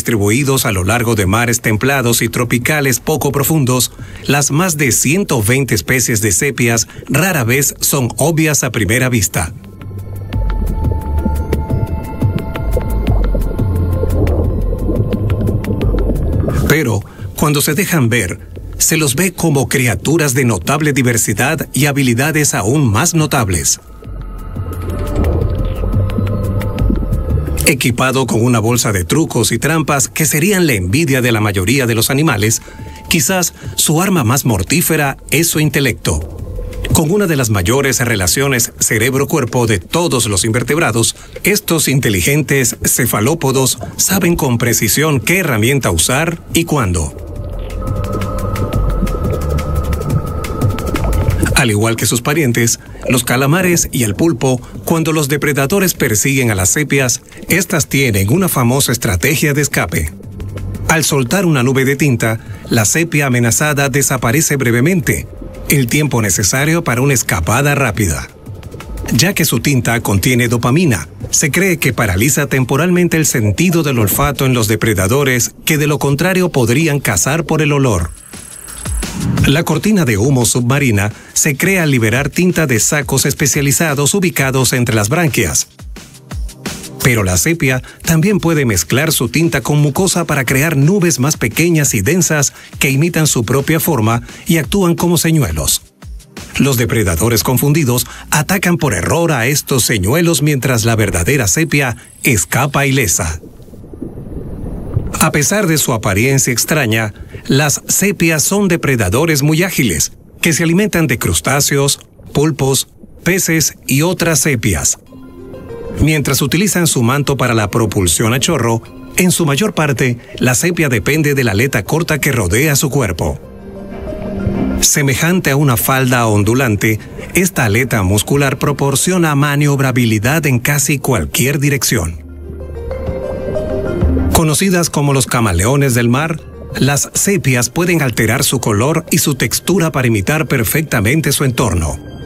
distribuidos a lo largo de mares templados y tropicales poco profundos, las más de 120 especies de sepias rara vez son obvias a primera vista. Pero, cuando se dejan ver, se los ve como criaturas de notable diversidad y habilidades aún más notables. Equipado con una bolsa de trucos y trampas que serían la envidia de la mayoría de los animales, quizás su arma más mortífera es su intelecto. Con una de las mayores relaciones cerebro-cuerpo de todos los invertebrados, estos inteligentes cefalópodos saben con precisión qué herramienta usar y cuándo. Al igual que sus parientes, los calamares y el pulpo, cuando los depredadores persiguen a las sepias, estas tienen una famosa estrategia de escape. Al soltar una nube de tinta, la sepia amenazada desaparece brevemente, el tiempo necesario para una escapada rápida. Ya que su tinta contiene dopamina, se cree que paraliza temporalmente el sentido del olfato en los depredadores que de lo contrario podrían cazar por el olor. La cortina de humo submarina se crea al liberar tinta de sacos especializados ubicados entre las branquias. Pero la sepia también puede mezclar su tinta con mucosa para crear nubes más pequeñas y densas que imitan su propia forma y actúan como señuelos. Los depredadores confundidos atacan por error a estos señuelos mientras la verdadera sepia escapa ilesa. A pesar de su apariencia extraña, las sepias son depredadores muy ágiles, que se alimentan de crustáceos, pulpos, peces y otras sepias. Mientras utilizan su manto para la propulsión a chorro, en su mayor parte, la sepia depende de la aleta corta que rodea su cuerpo. Semejante a una falda ondulante, esta aleta muscular proporciona maniobrabilidad en casi cualquier dirección. Conocidas como los camaleones del mar, las sepias pueden alterar su color y su textura para imitar perfectamente su entorno.